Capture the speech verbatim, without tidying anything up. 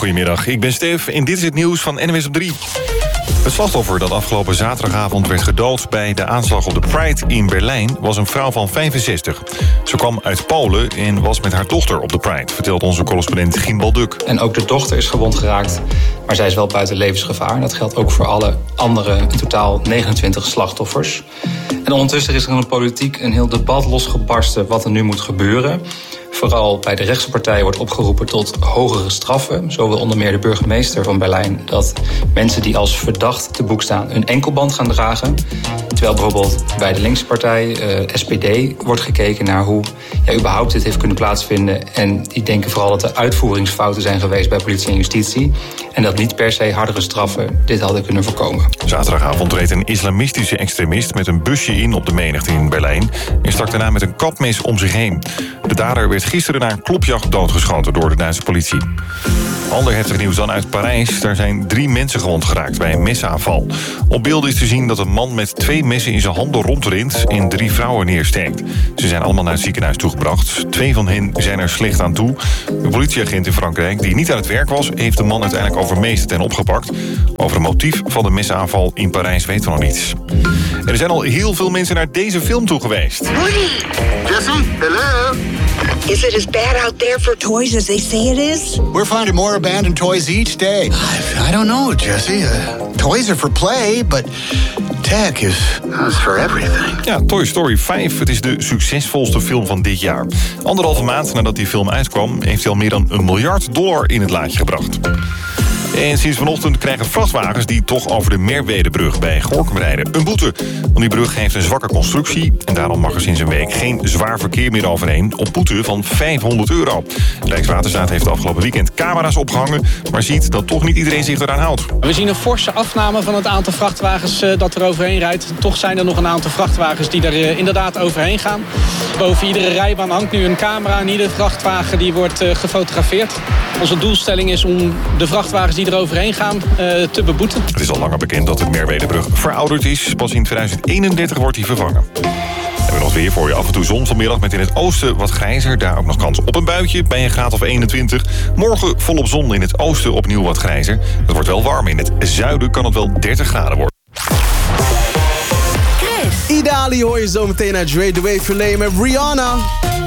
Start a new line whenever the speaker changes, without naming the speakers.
goedemiddag. Ik ben Stef en dit is het nieuws van N W S op drie. Het slachtoffer dat afgelopen zaterdagavond werd gedood bij de aanslag op de Pride in Berlijn was een vrouw van vijfenzestig. Ze kwam uit Polen en was met haar dochter op de Pride, vertelt onze correspondent Gimbal Duk.
En ook de dochter is gewond geraakt, maar zij is wel buiten levensgevaar. Dat geldt ook voor alle andere, in totaal negenentwintig slachtoffers. En ondertussen is er in de politiek een heel debat losgebarsten wat er nu moet gebeuren. Vooral bij de rechtse partijen wordt opgeroepen tot hogere straffen. Zo wil onder meer de burgemeester van Berlijn dat mensen die als verdacht te boek staan een enkelband gaan dragen. Terwijl bijvoorbeeld bij de linkse partij, uh, S P D, wordt gekeken naar hoe ja, überhaupt dit heeft kunnen plaatsvinden. En die denken vooral dat er uitvoeringsfouten zijn geweest bij politie en justitie. En dat niet per se hardere straffen dit hadden kunnen voorkomen.
Zaterdagavond reed een islamistische extremist met een busje in op de menigte in Berlijn en stak daarna met een kapmes om zich heen. De dader werd gisteren na een klopjacht doodgeschoten door de Duitse politie. Ander heftig nieuws dan uit Parijs. Daar zijn drie mensen gewond geraakt bij een mesaanval. Op beelden is te zien dat een man met twee messen in zijn handen rondrent en drie vrouwen neersteekt. Ze zijn allemaal naar het ziekenhuis toegebracht. Twee van hen zijn er slecht aan toe. Een politieagent in Frankrijk die niet aan het werk was, heeft de man uiteindelijk overmeesterd en opgepakt. Over het motief van de mesaanval in Parijs weten we nog niets. En er zijn al heel veel mensen naar deze film toe geweest.
Woody!
Jesse, hello?
Is it as bad out there for toys as they say it is?
We're finding more abandoned toys each day. I, I don't know, Jesse. Uh, toys are for play, but tech is, is for everything.
Ja, Toy Story vijf. Het is de succesvolste film van dit jaar. Anderhalve maand nadat die film uitkwam, heeft hij al meer dan een miljard dollar in het laadje gebracht. En sinds vanochtend krijgen vrachtwagens die toch over de Merwedebrug bij Gorinchem rijden een boete. Want die brug heeft een zwakke constructie en daarom mag er sinds een week geen zwaar verkeer meer overheen op boete van vijfhonderd euro. Rijkswaterstaat heeft afgelopen weekend camera's opgehangen, maar ziet dat toch niet iedereen zich eraan houdt.
We zien een forse afname van het aantal vrachtwagens uh, dat er overheen rijdt. Toch zijn er nog een aantal vrachtwagens die er uh, inderdaad overheen gaan. Boven iedere rijbaan hangt nu een camera en iedere vrachtwagen die wordt uh, gefotografeerd. Onze doelstelling is om de vrachtwagens die er overheen gaan uh, te beboeten.
Het is al langer bekend dat de Merwedebrug verouderd is. Pas in tweeduizend eenendertig wordt die vervangen. We hebben nog weer voor je. Af en toe zon vanmiddag met in het oosten wat grijzer. Daar ook nog kans op een buitje bij een graad of eenentwintig. Morgen volop zon in het oosten opnieuw wat grijzer. Het wordt wel warm. In het zuiden kan het wel dertig graden worden.
Idali hoor je zo meteen uit Dre The Wave Verleen met Rihanna.